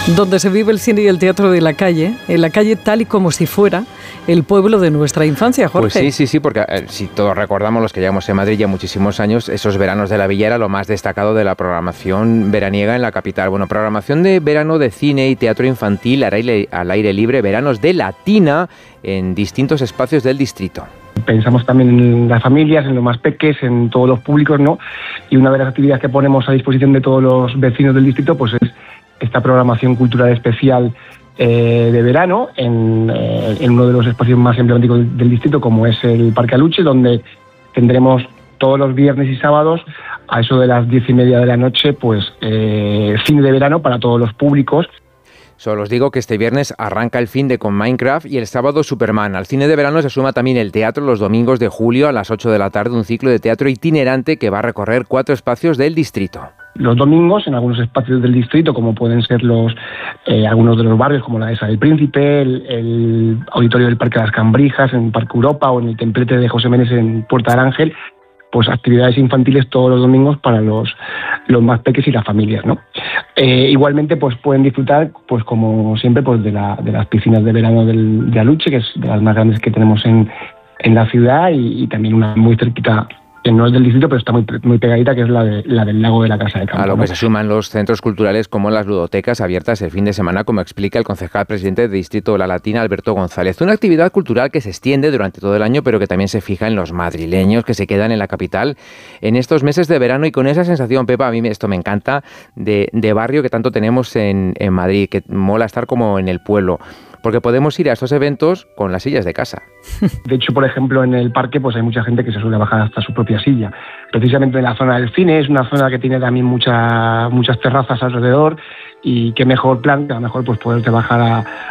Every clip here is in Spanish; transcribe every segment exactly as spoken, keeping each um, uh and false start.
donde se vive el cine y el teatro de la calle, en la calle tal y como si fuera el pueblo de nuestra infancia, Jorge. Pues sí, sí, sí, porque eh, si todos recordamos, los que llevamos en Madrid ya muchísimos años, esos veranos de la Villa era lo más destacado de la programación veraniega en la capital. Bueno, programación de verano de cine y teatro infantil al aire, al aire libre, veranos de Latina en distintos espacios del distrito. Pensamos también en las familias, en los más peques, en todos los públicos, ¿no? Y una de las actividades que ponemos a disposición de todos los vecinos del distrito, pues es esta programación cultural especial eh, de verano en, eh, en uno de los espacios más emblemáticos del, del distrito, como es el Parque Aluche, donde tendremos todos los viernes y sábados, a eso de las diez y media de la noche, pues eh, cine de verano para todos los públicos. Solo os digo que este viernes arranca el fin de con Minecraft y el sábado Superman. Al cine de verano se suma también el teatro los domingos de julio a las ocho de la tarde, un ciclo de teatro itinerante que va a recorrer cuatro espacios del distrito. Los domingos en algunos espacios del distrito, como pueden ser los eh, algunos de los barrios, como la Dehesa del Príncipe, el, el auditorio del Parque de las Cambrijas, en Parque Europa o en el templete de José Menes en Puerta del Ángel, pues actividades infantiles todos los domingos para los, los más pequeños y las familias, ¿no? Eh, igualmente, pues pueden disfrutar, pues como siempre, pues de, la, de las piscinas de verano del, de Aluche, que es de las más grandes que tenemos en, en la ciudad, y, y también una muy cerquita, que no es del distrito, pero está muy, muy pegadita, que es la, de, la del lago de la Casa de Campo. A lo ¿no? que se suman los centros culturales como las ludotecas abiertas el fin de semana, como explica el concejal presidente del Distrito de la Latina, Alberto González. Una actividad cultural que se extiende durante todo el año, pero que también se fija en los madrileños que se quedan en la capital en estos meses de verano, y con esa sensación, Pepa, a mí esto me encanta, de, de barrio que tanto tenemos en, en Madrid, que mola estar como en el pueblo. Porque podemos ir a estos eventos con las sillas de casa. De hecho, por ejemplo, en el parque pues hay mucha gente que se suele bajar hasta su propia silla. Precisamente en la zona del cine es una zona que tiene también mucha, muchas terrazas alrededor, y qué mejor plan que a lo mejor pues poderte bajar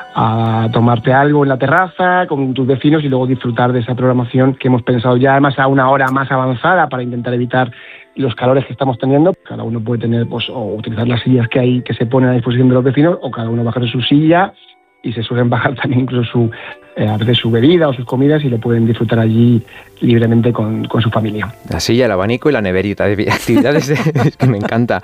a, a tomarte algo en la terraza con tus vecinos y luego disfrutar de esa programación que hemos pensado ya además a una hora más avanzada para intentar evitar los calores que estamos teniendo. Cada uno puede tener pues o utilizar las sillas que hay que se ponen a disposición de los vecinos, o cada uno bajar de su silla, y se suelen bajar también incluso su, eh, a veces su bebida o sus comidas, y lo pueden disfrutar allí libremente con, con su familia. La silla, el abanico y la neverita. Actividades es que me encanta.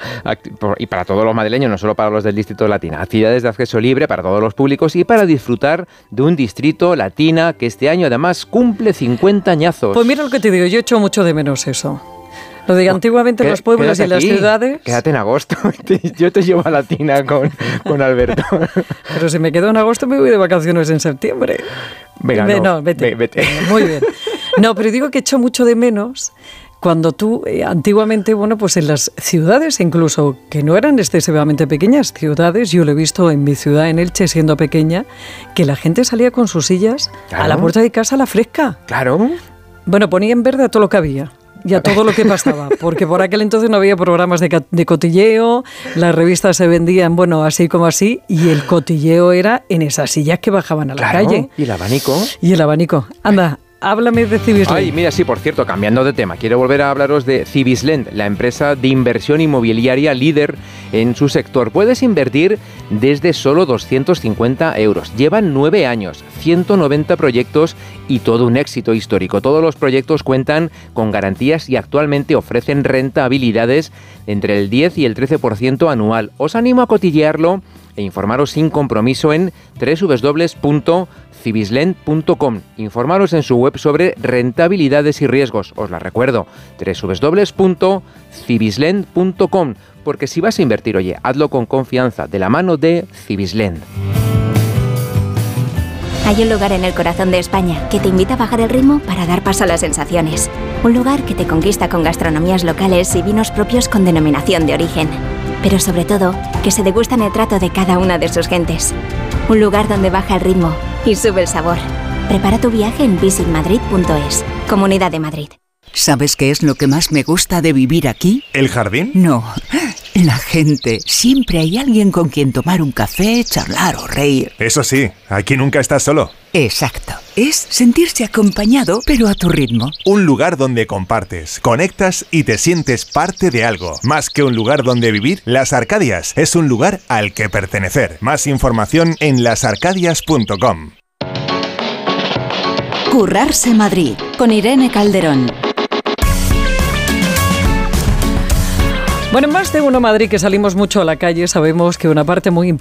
Y para todos los madrileños, no solo para los del Distrito de Latina. Actividades de acceso libre para todos los públicos y para disfrutar de un Distrito Latina que este año además cumple cincuenta añazos. Pues mira lo que te digo, yo echo mucho de menos eso. Lo de antiguamente en los pueblos y en las ciudades... Quédate en agosto, yo te llevo a Latina con, con Alberto. Pero si me quedo en agosto me voy de vacaciones en septiembre. Venga, no, no, vete. vete. Muy bien. No, pero digo que echo mucho de menos cuando tú, eh, antiguamente, bueno, pues en las ciudades, incluso que no eran excesivamente pequeñas ciudades, yo lo he visto en mi ciudad, en Elche, siendo pequeña, que la gente salía con sus sillas claro. a la puerta de casa a la fresca. Claro. Bueno, ponía en verde a todo lo que había. Y a todo lo que pasaba, porque por aquel entonces no había programas de, de cotilleo, las revistas se vendían, bueno, así como así, y el cotilleo era en esas sillas que bajaban a la claro, calle. Y el abanico. Y el abanico. Anda, háblame de Cibislend. Ay, mira, sí, por cierto, cambiando de tema, quiero volver a hablaros de Cibislend, la empresa de inversión inmobiliaria líder en su sector. Puedes invertir desde solo doscientos cincuenta euros. Llevan nueve años, ciento noventa proyectos y todo un éxito histórico. Todos los proyectos cuentan con garantías y actualmente ofrecen rentabilidades entre el diez y el trece por ciento anual. Os animo a cotillearlo e informaros sin compromiso en doble u doble u doble u punto cibislend punto com. Informaros en su web sobre rentabilidades y riesgos. Os la recuerdo, doble u doble u doble u punto cibislend punto com. Porque si vas a invertir, oye, hazlo con confianza, de la mano de Cibislend. Hay un lugar en el corazón de España que te invita a bajar el ritmo para dar paso a las sensaciones. Un lugar que te conquista con gastronomías locales y vinos propios con denominación de origen. Pero sobre todo, que se degustan el trato de cada una de sus gentes. Un lugar donde baja el ritmo y sube el sabor. Prepara tu viaje en visit madrid punto es. Comunidad de Madrid. ¿Sabes qué es lo que más me gusta de vivir aquí? ¿El jardín? No, la gente. Siempre hay alguien con quien tomar un café, charlar o reír. Eso sí, aquí nunca estás solo. Exacto. Es sentirse acompañado, pero a tu ritmo. Un lugar donde compartes, conectas y te sientes parte de algo. Más que un lugar donde vivir, Las Arcadias es un lugar al que pertenecer. Más información en las arcadias punto com. Currarse Madrid, con Irene Calderón. Bueno, en Más de Uno Madrid, que salimos mucho a la calle, sabemos que una parte muy importante